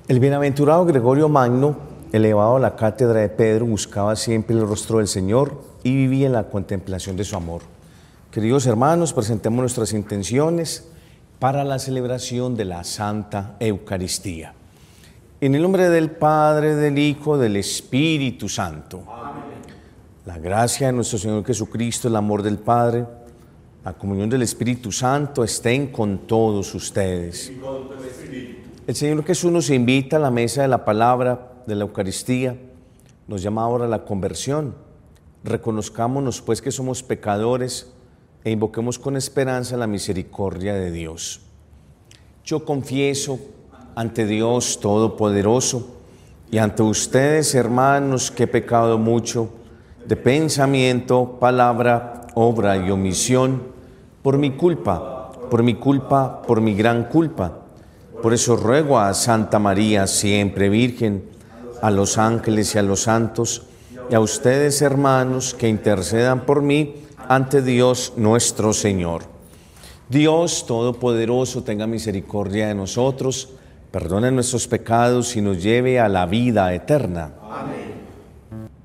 El bienaventurado Gregorio Magno, elevado a la cátedra de Pedro, buscaba siempre el rostro del Señor y vivía en la contemplación de su amor. Queridos hermanos, presentemos nuestras intenciones para la celebración de la Santa Eucaristía. En el nombre del Padre, del Hijo, del Espíritu Santo. Amén. La gracia de nuestro Señor Jesucristo, el amor del Padre, la comunión del Espíritu Santo estén con todos ustedes. Y con tu espíritu. El Señor Jesús nos invita a la mesa de la palabra, de la Eucaristía, nos llama ahora a la conversión. Reconozcámonos pues que somos pecadores e invoquemos con esperanza la misericordia de Dios. Yo confieso ante Dios Todopoderoso y ante ustedes, hermanos, que he pecado mucho de pensamiento, palabra, obra y omisión, por mi culpa, por mi gran culpa. Por eso ruego a Santa María, siempre Virgen, a los ángeles y a los santos, y a ustedes, hermanos, que intercedan por mí ante Dios nuestro Señor. Dios Todopoderoso tenga misericordia de nosotros, perdone nuestros pecados y nos lleve a la vida eterna. Amén.